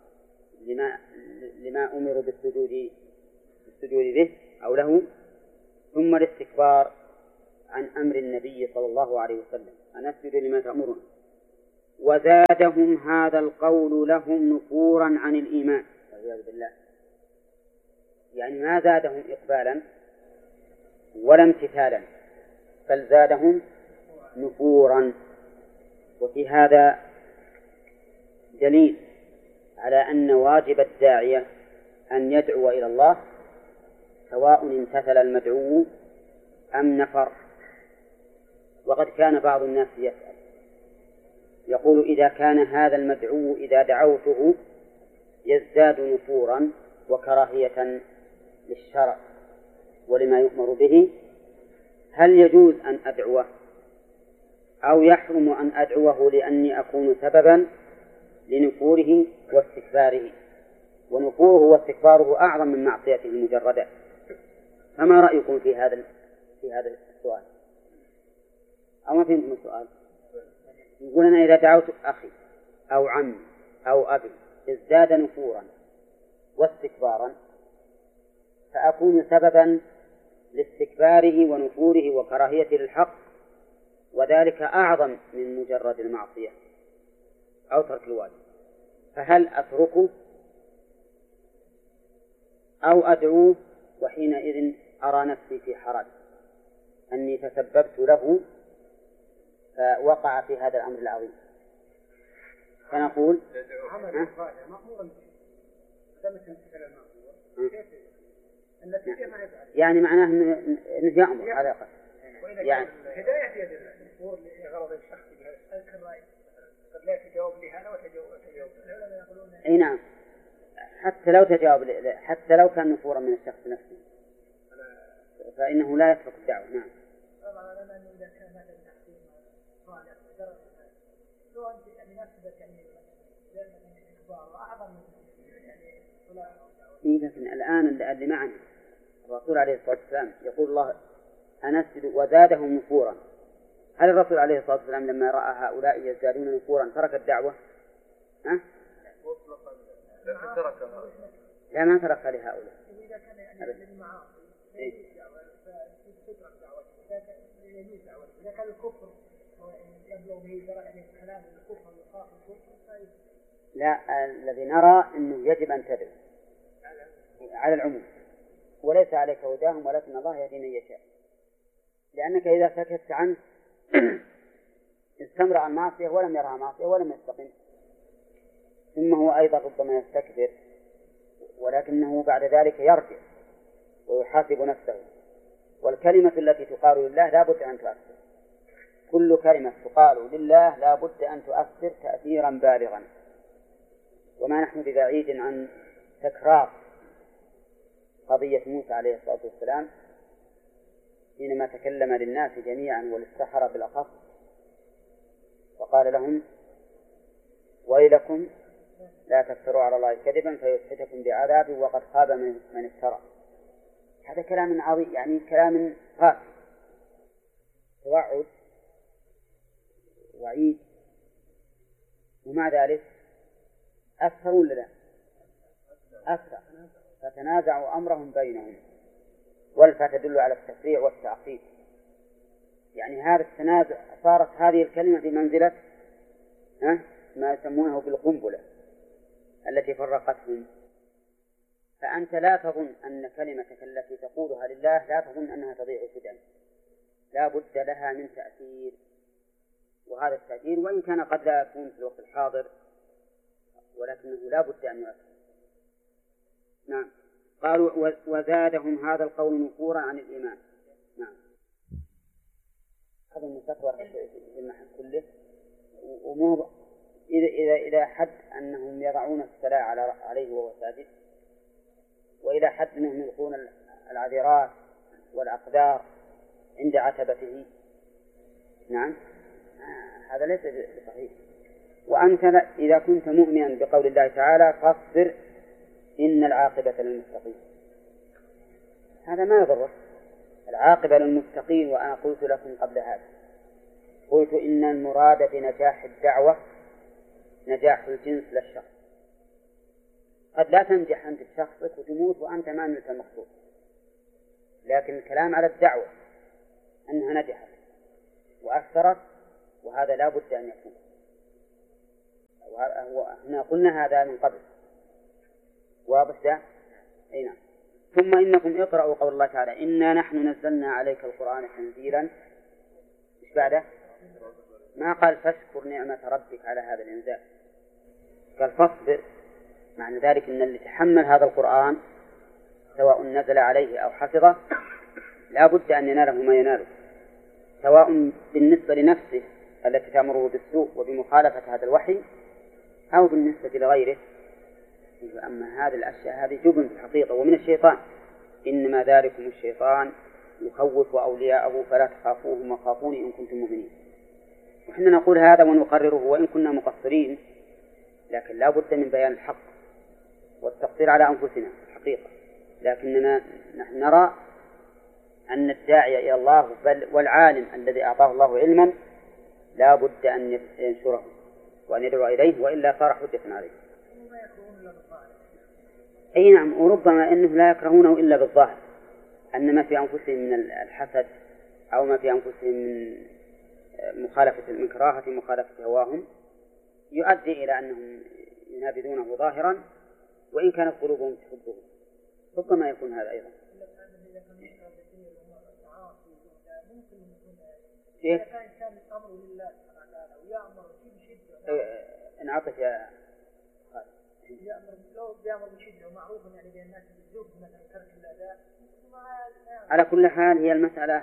لما أمروا بالسجود به أو له، ثم الاستكبار عن أمر النبي صلى الله عليه وسلم أنسجد لما تأمرنا، وزادهم هذا القول لهم نفورا عن الإيمان والعياذ بالله. يعني ما زادهم إقبالا ولا امتثالا، بل زادهم نفورا. وفي هذا دليل على أن واجب الداعية أن يدعو إلى الله سواء امتثل المدعو أم نفر. وقد كان بعض الناس يسأل يقول إذا كان هذا المدعو إذا دعوته يزداد نفورا وكراهية للشرع ولما يؤمر به، هل يجوز أن أدعوه أو يحرم أن أدعوه لأني أكون سببا لنفوره واستكباره؟ ونفوره واستكباره أعظم من معصيته المجردة. فما رأيكم في هذا السؤال؟ أو ما فهمتم السؤال؟ يقول أنا إذا دعوت أخي أو عمي أو أبي ازداد نفورا واستكبارا فأكون سببا لاستكباره ونفوره وكراهيته للحق، وذلك أعظم من مجرد المعصية أو ترك الواجب. فهل أتركه أو أدعوه وحينئذ أرى نفسي في حرج أني تسببت له فوقع في هذا الأمر العظيم؟ فنقول يعني معناه أنه يأمر على الأقل، يعني هداية في يد الله لغرض الشخص بهذا قد لا تجاوب لهذا وتجاوب العلماء يقولون أي نعم، حتى لو تجاوب، حتى لو كان نفورا من الشخص نفسه فإنه لا يترك الدعوة. نعم. طبعا أنا إذا كان هذا التحقيق صالح لو أنت يعني نفسك يعني إخبار أعظم يعني لكن الآن اللي معنا الرسول عليه الصلاة والسلام يقول الله أنسجد وزادهم نفورا. هل الرسول عليه الصلاة والسلام لما رأى هؤلاء يزدادون نفورا ترك الدعوة؟ ها؟ لا، ما ترك لهؤلاء. إذا كان يعني المعاصي تترك دعوته، إذا كان يجوز دعوته، إذا كان الكفر يبلغ به يعني كلام الكفر وخاف الكفر. لا، الذي نرى أنه يجب أن تدعو على العموم، وليس عليك هداهم ولكن الله يهدي من يشاء، لأنك إذا سكت عنه استمر المعصية ولم يرها معصية ولم يستقم، ثم هو أيضا ربما يستكبر، ولكنه بعد ذلك يرجع ويحاسب نفسه. والكلمة التي تقال لله لا بد أن تؤثر، كل كلمة تقال لله لا بد أن تؤثر تأثيرا بالغا. وما نحن ببعيد عن تكرار قضية موسى عليه الصلاة والسلام حينما تكلم للناس جميعا وللسحرة بالأخص وقال لهم ويلكم لا تفتروا على الله كذبا فيسحتكم بعذاب وقد خاب من افترى. هذا كلام عظيم، يعني كلام قاسي، توعد وعيد، ومع ذلك أكثروا ولا لا؟ أكثر، فتنازعوا أمرهم بينهم، والفاء تدل على التفريع والتعقيد. يعني هذا التنازع صارت هذه الكلمة بمنزلة ما يسمونه بالقنبلة التي فرقتهم. فأنت لا تظن أن كلمتك التي تقولها لله لا تظن أنها تضيع سدى، لا بد لها من تأثير، وهذا التأثير وإن كان قد لا يكون في الوقت الحاضر ولكنه لا بد أن يؤثر. نعم. قالوا وزادهم هذا القول نفورا عن الإيمان. نعم، هذا المستكبر في المحل كله، ومو إلى حد أنهم يضعون الصلاة عليه وهو ساجد، وإلى حد أنهم يلقون العذرات والأقدار عند عتبته. نعم، هذا ليس صحيح. وأنت إذا كنت مؤمنا بقول الله تعالى فاصبر إن العاقبة للمتقين، هذا ما يضره، العاقبة للمتقين. وأنا قلت لكم قبل هذا، قلت إن المراد بنجاح الدعوة نجاح الجنس للشخص. قد لا تنجح أنت بشخصك وتموت وأنت ما نلت المقصود، لكن الكلام على الدعوة أنها نجحت وأثرت، وهذا لا بد أن يكون. وإحنا قلنا هذا من قبل، واضح ده؟ أي نعم. ثم إنكم اقرأوا قول الله تعالى إنا نحن نزلنا عليك القرآن تنزيلا. إيش بعده؟ ما قال فاشكر نعمة ربك على هذا الإنزال، قال فاصبر. معنى ذلك أن اللي تحمل هذا القرآن سواء نزل عليه أو حفظه لا بد أن يناله ما يناله، سواء بالنسبة لنفسه التي تأمره بالسوء وبمخالفة هذا الوحي أو بالنسبة لغيره. أما هذه الأشياء هذه جبن في الحقيقة ومن الشيطان، إنما ذلكم الشيطان يخوف أولياءه فلا تخافوهم وخافوني إن كنتم مؤمنين. وإحنا نقول هذا ونقرره وإن كنا مقصرين، لكن لا بد من بيان الحق والتقصير على أنفسنا الحقيقة. لكننا نحن نرى أن الداعي إلى الله بل والعالم الذي أعطاه الله علما لا بد أن ينشره وأن يدعو إليه، وإلا صار حجة عليه. أي نعم. وربما أنه لا يكرهونه إلا بالظاهر، أن ما في أنفسهم من الحسد أو ما في أنفسهم من كراهة مخالفة هواهم يؤدي إلى أنهم ينابذونه ظاهرا وإن كانت قلوبهم تحبه. ربما يكون هذا أيضا. كيف؟ انعطف يا على كل حال هي المسألة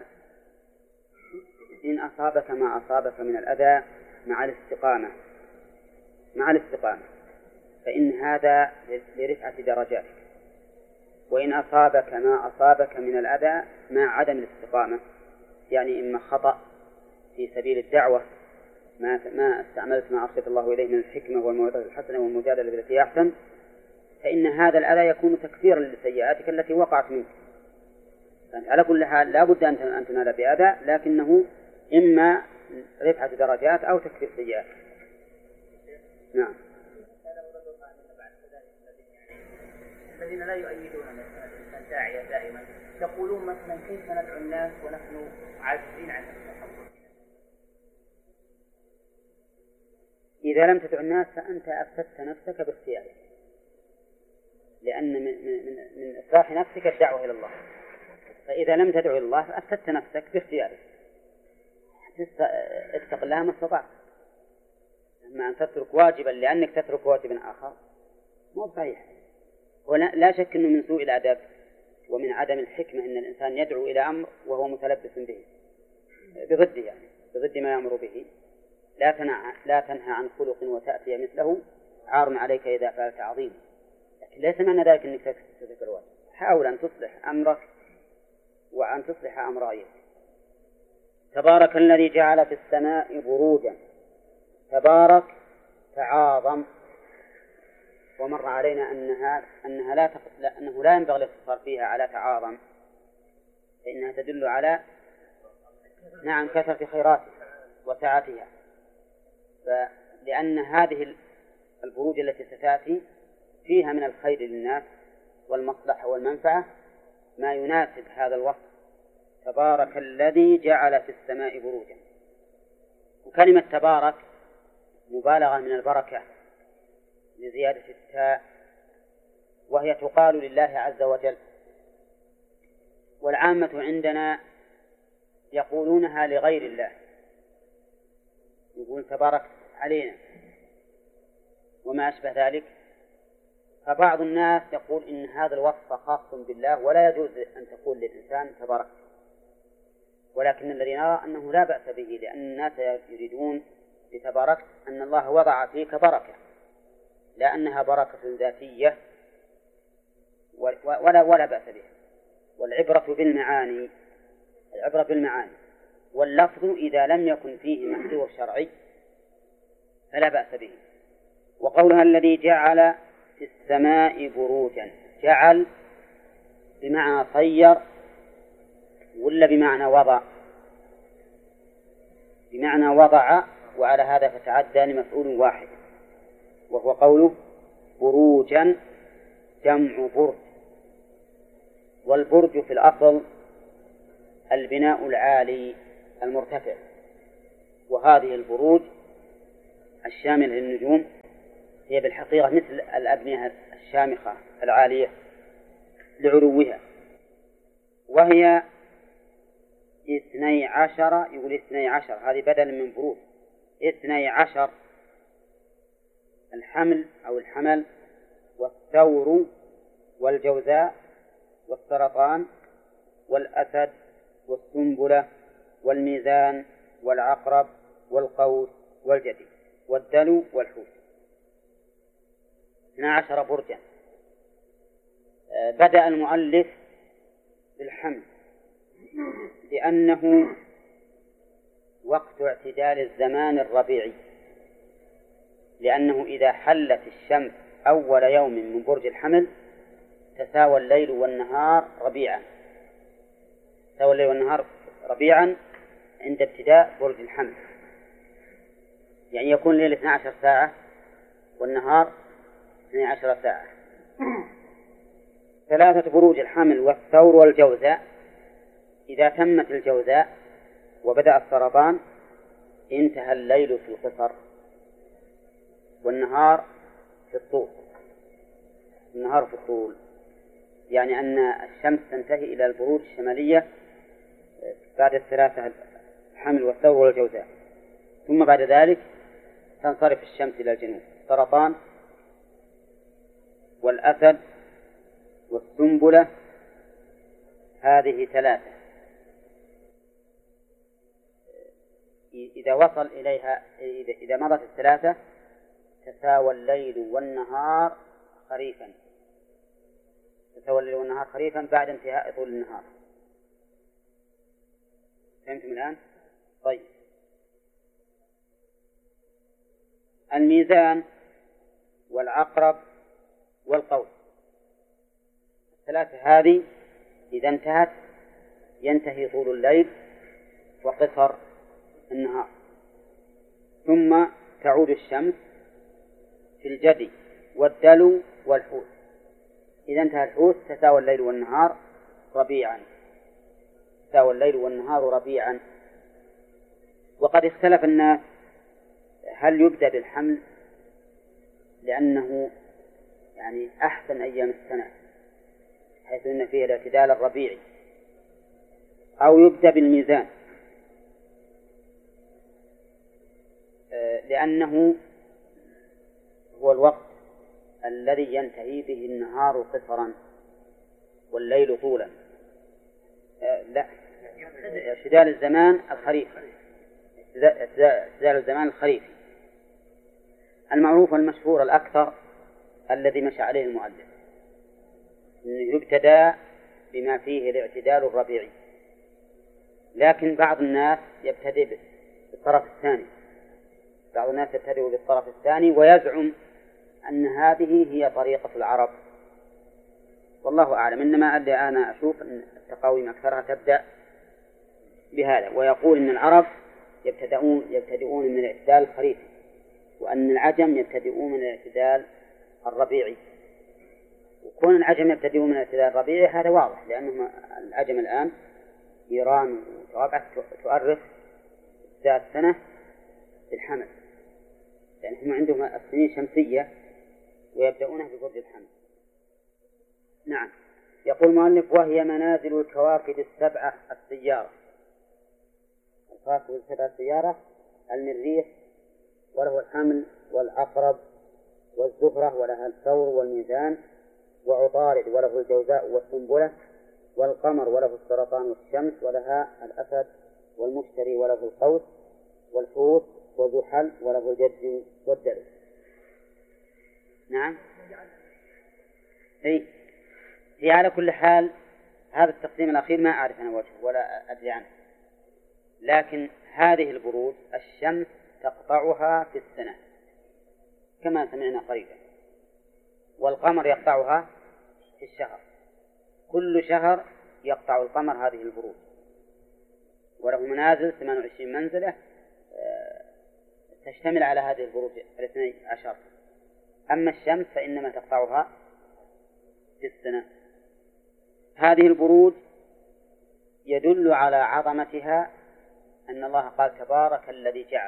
إن أصابك ما أصابك من الأذى مع الاستقامة فإن هذا لرفعة درجاتك، وإن أصابك ما أصابك من الأذى مع عدم الاستقامة، يعني إما خطأ في سبيل الدعوة ما استعملت ما أرشد الله إليه من الحكمة والموعظة الحسنة والمجادلة بالتي أحسن، فإن هذا الأذى يكون تكفيرا لسيئاتك التي وقعت منك. على كل حال لا بد أن تنال بأذى، لكنه إما رفعة درجات أو تكفير سيئات. نعم. الذين لا يؤيدون الإنسان داعية دائما يقولون مثلا كيف ندعو الناس ونحن عاجزين عن التحضر؟ إذا لم تدعو الناس فأنت أفسدت نفسك باختيارك، لأن من إصلاح نفسك الدعوة إلى الله، فإذا لم تدعو إلى الله فأفسدت نفسك باختيارك. اتق الله ما استطعت. أما أن تترك واجبا لأنك تترك واجبا آخر مو صحيح. ولا شك أنه من سوء الأدب ومن عدم الحكمة أن الإنسان يدعو إلى أمر وهو متلبس به بضده، يعني بضد ما يأمر به. لا تنهى عن خلق وتأتي مثله عار عليك إذا فعلت عظيم. لكن ليس معنى ذلك أنك تترك الواجب. حاول أن تصلح أمرك وأن تصلح أمر غيرك. تبارك الذي جعل في السماء بروجا. تبارك تعاظم، ومر علينا أنه لا ينبغي الاقتصار فيها على تعاظم، فإنها تدل على كثرة خيراتها وسعتها، لأن هذه البروج التي ستأتي فيها من الخير للناس والمصلحة والمنفعة ما يناسب هذا الوصف. تبارك الذي جعل في السماء بروجا. وكلمة تبارك مبالغة من البركة لزيادة التاء، وهي تقال لله عز وجل، والعامة عندنا يقولونها لغير الله، يقول تبارك علينا وما أشبه ذلك. فبعض الناس يقول إن هذا الوصف خاص بالله ولا يجوز أن تقول للإنسان تبارك، ولكن الذي نرى أنه لا بأس به، لأن الناس يريدون بتبارك أن الله وضع فيك بركة، لا أنها بركة ذاتية ولا بأس به. والعبرة بالمعاني، واللفظ إذا لم يكن فيه محذور شرعي فلا بأس به. وقولها الذي جعل في السماء بروجا، جعل بمعنى صير ولا بمعنى وضع؟ بمعنى وضع، وعلى هذا فتعدى لمفعول واحد، وهو قوله بروجا جمع برج. والبرج في الأصل البناء العالي المرتفع، وهذه البروج الشاملة للنجوم هي بالحقيقة مثل الأبنية الشامخة العالية لعلوها، وهي 12، يقول 12، هذه بدل من بروج، 12 الحمل أو الحمل والثور والجوزاء والسرطان والأسد والسنبلة والميزان والعقرب والقوس والجدي والدلو والحوت، 12 برجا. بدأ المؤلف بالحمل لأنه وقت اعتدال الزمان الربيعي، لأنه إذا حلت الشمس أول يوم من برج الحمل تساوى الليل والنهار ربيعا، تساوى الليل والنهار ربيعا عند ابتداء برج الحمل، يعني يكون الليل 12 ساعة والنهار 12 ساعة. 3 بروج الحمل والثور والجوزاء، إذا تمت الجوزاء وبدأ السرطان انتهى الليل في القصر والنهار في الطول، النهار في الطول، يعني أن الشمس تنتهي إلى البروج الشمالية بعد 3 الحمل والثور والجوزاء، ثم بعد ذلك تنصرف الشمس إلى الجنوب. السرطان والأسد والسنبلة هذه 3، إذا وصل إليها إذا مضت 3 تساوى الليل والنهار خريفا، تساوى الليل والنهار خريفا بعد انتهاء طول النهار. فهمتم الآن؟ طيب، الميزان والعقرب والقوس، 3 هذه إذا انتهت ينتهي طول الليل وقصر النهار، ثم تعود الشمس في الجدي والدلو والحوت. إذا انتهى الحوت تساوى الليل والنهار ربيعا، تساوى الليل والنهار ربيعا. وقد اختلف الناس هل يبدأ بالحمل لأنه يعني أحسن أيام السنة حيث أن فيه الاعتدال الربيعي، أو يبدأ بالميزان لأنه هو الوقت الذي ينتهي به النهار قصرا والليل طولا. لا، اعتدال الزمان الخريف، اعتدال الزمان الخريفي المعروف والمشهور الأكثر الذي مشى عليه المؤلف، أنه يبتدى بما فيه الاعتدال الربيعي، لكن بعض الناس يبتدئ بالطرف الثاني، بعض الناس يبتدئ بالطرف الثاني ويزعم أن هذه هي طريقة العرب، والله أعلم. إنما اللي أنا أشوف أن التقاويم أكثرها تبدأ بهذا، ويقول أن العرب يبتدئون من الاعتدال الخريفي، وأن العجم يبتدئون من الاعتدال الربيعي. وكون العجم يبتدئون من الاعتدال الربيعي هذا واضح، لأنهم العجم الآن إيران وقعت تؤرخ ابتداء السنة بالحمل، يعني هم عندهم السنين شمسية ويبدأونها ببرج الحمل. نعم. يقول المؤلف: وهي منازل الكواكب 7 السيارة. الكواكب 7 السيارة: المريخ وله الحمل والعقرب والزهرة ولها الثور والميزان، وعطارد وله الجوزاء والسنبلة، والقمر وله السرطان والشمس ولها الأسد، والمشتري وله القوس، والحوت وزحل وله الجد والدلو. نعم. هي على كل حال هذا التقسيم الأخير ما أعرف أنا وجهه ولا أدري عنه، لكن هذه البروج الشمس تقطعها في السنة كما سمعنا قريبا، والقمر يقطعها في الشهر، كل شهر يقطع القمر هذه البروج، وله منازل 28 منزلة تشتمل على هذه البروج 12. أما الشمس فإنما تقطعها في السنة. هذه البروج يدل على عظمتها أن الله قال تبارك الذي جعل.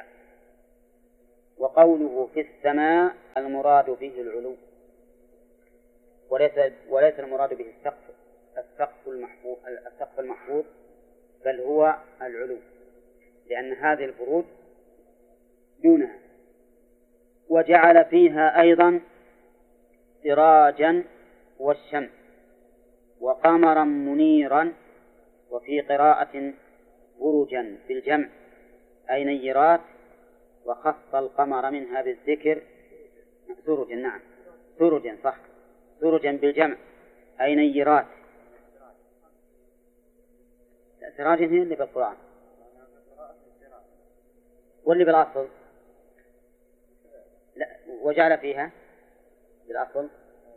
وقوله في السماء المراد به العلو، وليس المراد به السقف المحفوظ، بل هو العلو، لأن هذه البروج دونها. وجعل فيها أيضا سراجا والشمس وقمرا منيرا، وفي قراءة برجا بالجمع أي نيرات، وخص القمر منها بالذكر سرجا. نعم سرجا صح، سرجا بالجمع أي نيرات. سراجا هي اللي بالقرآن واللي بالأصل لا، وجعل فيها بالأصل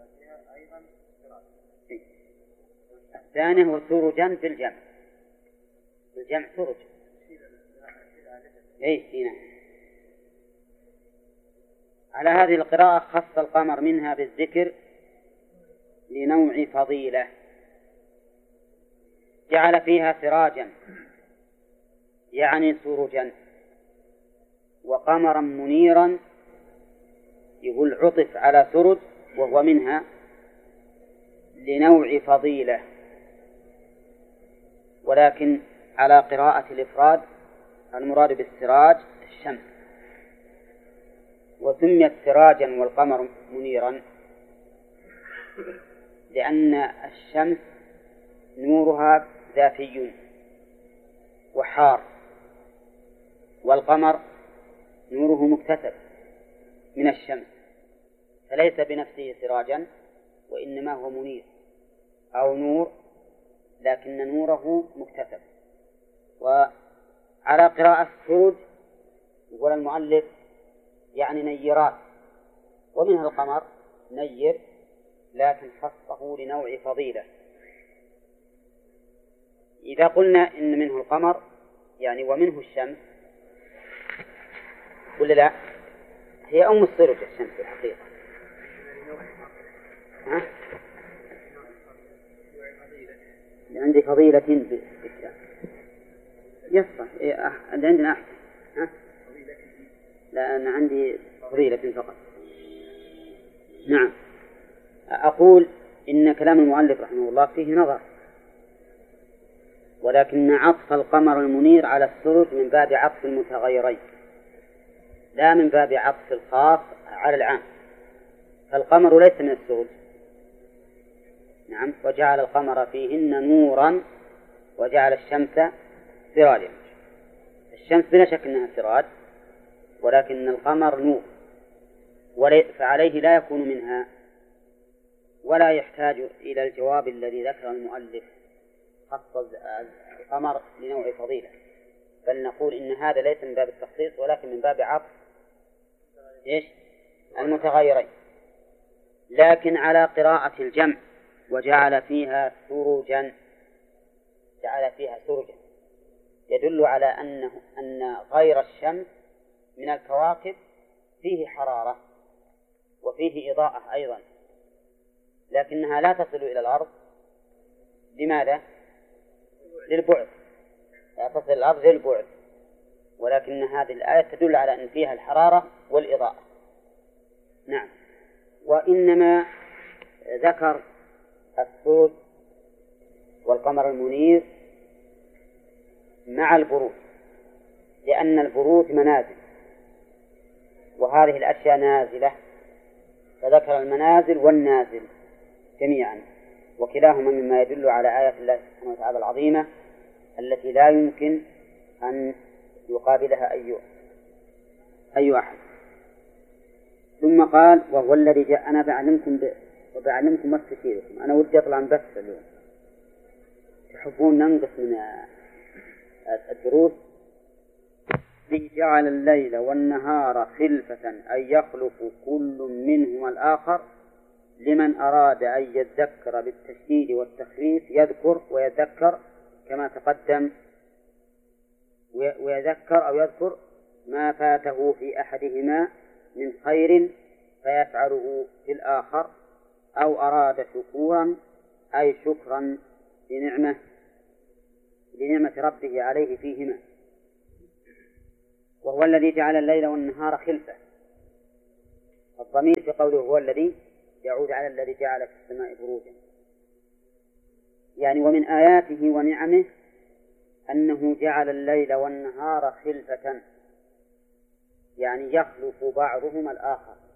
الثاني هو سرجا بالجمع، بالجمع سرج. هنا على هذه القراءة خص القمر منها بالذكر لنوع فضيلة. جعل فيها سراجا يعني سرجا، وقمرا منيرا يقول عطف على سرج وهو منها لنوع فضيلة، ولكن على قراءة الإفراد المراد بالسراج الشمس. وسميت سراجا والقمر منيرا لأن الشمس نورها دافي وحار، والقمر نوره مكتسب من الشمس، فليس بنفسه سراجا وإنما هو منير أو نور، لكن نوره مكتسب. وعلى قراءة سرج يقول المؤلف يعني نيرات، ومنها القمر نير لكن خصه لنوع فضيلة. إذا قلنا إن منه القمر يعني ومنه الشمس ولا لا؟ هي أم السرج الشمس في الحقيقة. عندي فضيلة بالإسلام يصح عندنا أحسن. لا أنا عندي فضيلة فقط. نعم أقول إن كلام المؤلف رحمه الله فيه نظر، ولكن عطف القمر المنير على السرج من باب عطف المتغيرين لا من باب عطف الخاص على العام، فالقمر ليس من السرج. نعم وجعل القمر فيهن نورا وجعل الشمس سراجا. الشمس بلا شك أنها سراج، ولكن القمر نور، فعليه لا يكون منها، ولا يحتاج إلى الجواب الذي ذكر المؤلف خص القمر لنوع فضيلة، بل نقول إن هذا ليس من باب التخصيص ولكن من باب عطف المتغيرين. لكن على قراءة الجمع وجعل فيها سرجا، جعل فيها سرجا يدل على أن غير الشمس من الكواكب فيه حرارة وفيه إضاءة أيضا، لكنها لا تصل إلى الأرض. لماذا؟ للبعد، لا تصل إلى الأرض للبعد، ولكن هذه الآية تدل على أن فيها الحرارة والإضاءة. نعم. وإنما ذكر السرج والقمر المنير مع البروج، لأن البروج منازل وهذه الأشياء نازلة، فذكر المنازل والنازل جميعا، وكلاهما مما يدل على آيات الله سبحانه وتعالى العظيمة التي لا يمكن أن يقابلها أي أحد. ثم قال وهو الذي جاء. أنا بعلمكم ما تشيركم، أنا ودي أطلع بس اليوم، تحبون ننقص من الدروس. جعل الليل والنهار خلفة أي يخلف كل منهما الآخر لمن أراد أن يذكر بالتشديد والتخفيف يذكر ويذكر كما تقدم، ويذكر أو يذكر ما فاته في أحدهما من خير فيفعله في الآخر، أو أراد شكورا أي شكرا لنعمة ربه عليه فيهما، وهو الذي جعل الليل والنهار خلفة. الضمير في قوله هو الذي يعود على الذي جعل في السماء بروجا، يعني ومن آياته ونعمه أنه جعل الليل والنهار خلفة، يعني يخلف بعضهما الآخر.